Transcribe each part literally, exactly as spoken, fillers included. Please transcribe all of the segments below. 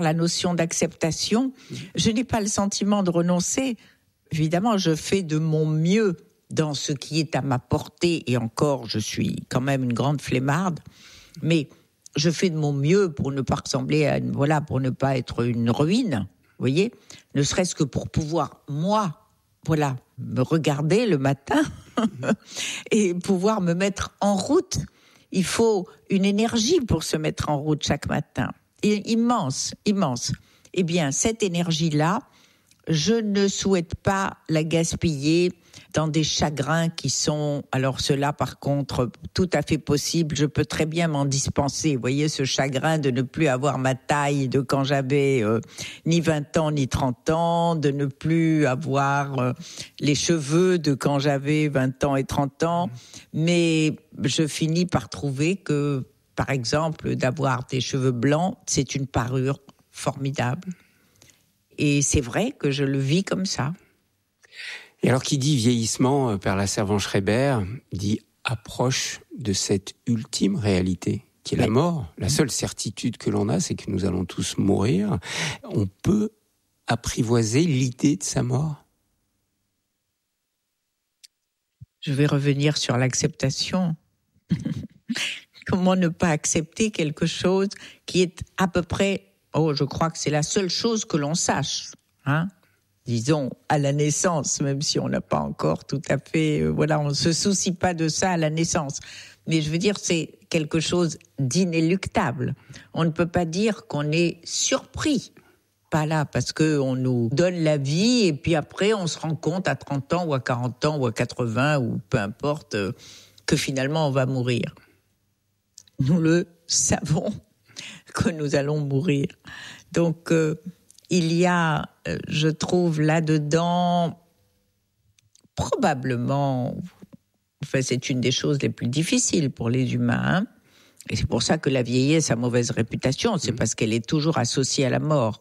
La notion d'acceptation, je n'ai pas le sentiment de renoncer. Évidemment, je fais de mon mieux dans ce qui est à ma portée, et encore, je suis quand même une grande flemmarde, mais je fais de mon mieux pour ne pas ressembler à une, voilà, pour ne pas être une ruine, vous voyez, ne serait-ce que pour pouvoir, moi, voilà, me regarder le matin et pouvoir me mettre en route. Il faut une énergie pour se mettre en route chaque matin. Et immense, immense. Eh bien, cette énergie-là, je ne souhaite pas la gaspiller dans des chagrins qui sont, alors cela par contre, tout à fait possible, je peux très bien m'en dispenser. Vous voyez, ce chagrin de ne plus avoir ma taille de quand j'avais euh, ni vingt ans ni trente ans, de ne plus avoir euh, les cheveux de quand j'avais vingt ans et trente ans, mais je finis par trouver que, par exemple, d'avoir des cheveux blancs, c'est une parure formidable. Et c'est vrai que je le vis comme ça. Et alors, qui dit vieillissement, Père La Servan-Schreiber, dit approche de cette ultime réalité, qui est la mort. La seule certitude que l'on a, c'est que nous allons tous mourir. On peut apprivoiser l'idée de sa mort? Je vais revenir sur l'acceptation. Comment ne pas accepter quelque chose qui est à peu près... Oh, je crois que c'est la seule chose que l'on sache, hein. Disons, à la naissance, même si on n'a pas encore tout à fait... Euh, voilà, on ne se soucie pas de ça à la naissance. Mais je veux dire, c'est quelque chose d'inéluctable. On ne peut pas dire qu'on est surpris. Pas là, parce qu'on nous donne la vie, et puis après, on se rend compte à trente ans, ou à quarante ans, ou à quatre-vingts, ou peu importe, euh, que finalement, on va mourir. Nous le savons, que nous allons mourir. Donc... Euh, Il y a, je trouve, là-dedans, probablement, enfin, c'est une des choses les plus difficiles pour les humains, hein, et c'est pour ça que la vieillesse a mauvaise réputation, c'est parce qu'elle est toujours associée à la mort.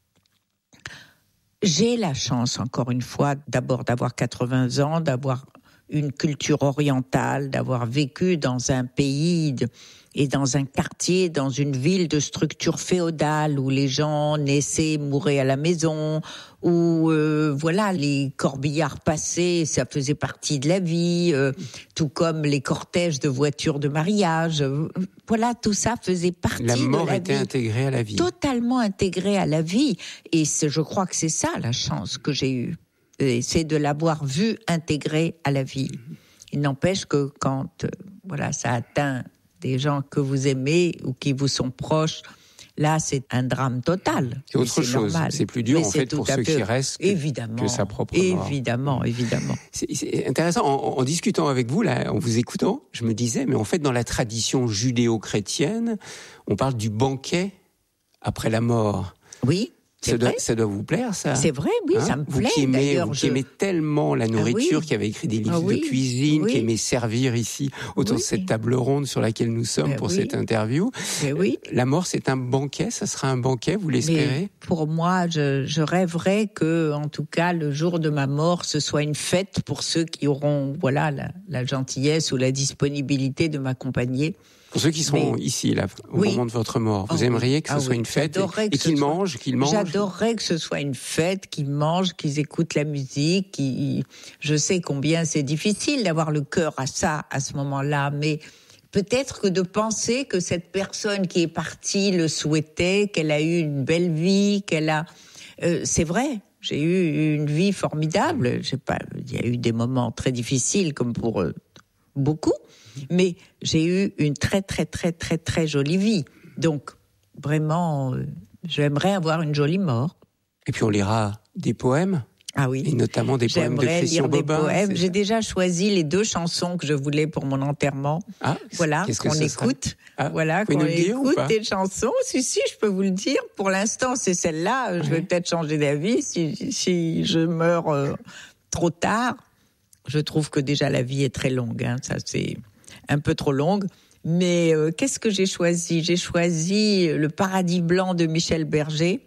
J'ai la chance, encore une fois, d'abord d'avoir quatre-vingts ans, d'avoir une culture orientale, d'avoir vécu dans un pays... De, et dans un quartier, dans une ville de structure féodale où les gens naissaient, mouraient à la maison, où euh, voilà, les corbillards passaient, ça faisait partie de la vie, euh, tout comme les cortèges de voitures de mariage. Euh, voilà, tout ça faisait partie de la vie. La mort était intégrée à la vie. Totalement intégrée à la vie. Et c'est, je crois que c'est ça la chance que j'ai eue. Et c'est de l'avoir vue intégrée à la vie. Il n'empêche que quand euh, voilà, ça atteint des gens que vous aimez ou qui vous sont proches, là, c'est un drame total. C'est autre c'est chose. Normal. C'est plus dur, mais en fait, pour ceux fait... qui restent que, évidemment, que sa propre mort. Évidemment, évidemment. C'est, c'est intéressant. En, en discutant avec vous, là, en vous écoutant, je me disais, mais en fait, dans la tradition judéo-chrétienne, on parle du banquet après la mort. Oui. Ça doit, ça doit vous plaire, ça? C'est vrai, oui, hein? Ça me plaît. Vous qui aimez, d'ailleurs, vous je... qui aimez tellement la nourriture, ah, oui. qui avez écrit des livres ah, oui. de cuisine, oui. qui aimez servir ici autour oui. de cette table ronde sur laquelle nous sommes ah, pour oui. cette interview. Ah, oui. La mort, c'est un banquet, ça sera un banquet, vous l'espérez? Mais pour moi, je, je rêverais que, en tout cas, le jour de ma mort, ce soit une fête pour ceux qui auront, voilà, la, la gentillesse ou la disponibilité de m'accompagner. Pour ceux qui seront mais, ici, là, au oui. moment de votre mort, vous oh, aimeriez que ce ah, soit oui. une fête et, et qu'ils soit... mangent, qu'ils mangent. J'adorerais que ce soit une fête, qu'ils mangent, qu'ils écoutent la musique. Qu'ils... Je sais combien c'est difficile d'avoir le cœur à ça, à ce moment-là, mais peut-être que de penser que cette personne qui est partie le souhaitait, qu'elle a eu une belle vie, qu'elle a... Euh, c'est vrai, j'ai eu une vie formidable. Je sais pas, il y a eu des moments très difficiles, comme pour euh, beaucoup. Mais j'ai eu une très, très, très, très, très jolie vie. Donc, vraiment, euh, j'aimerais avoir une jolie mort. Et puis, on lira des poèmes. Ah oui. Et notamment des poèmes J'aimerais de Christian lire Bobin. Des poèmes. J'ai déjà choisi les deux chansons que je voulais pour mon enterrement. Ah, voilà, qu'est-ce qu'on que écoute. Ah, voilà, qu'on écoute des chansons. Si, si, je peux vous le dire. Pour l'instant, c'est celle-là. Je vais oui. peut-être changer d'avis si, si je meurs euh, trop tard. Je trouve que déjà la vie est très longue. Hein. Ça, c'est un peu trop longue. Mais euh, qu'est-ce que j'ai choisi? J'ai choisi Le Paradis blanc de Michel Berger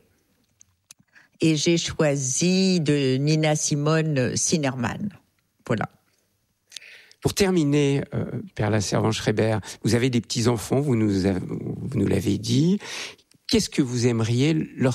et j'ai choisi de Nina Simone Sinnerman. Voilà. Pour terminer, euh, Père La Servan-Schreiber, vous avez des petits-enfants, vous nous, avez, vous nous l'avez dit. qu'est-ce que vous aimeriez leur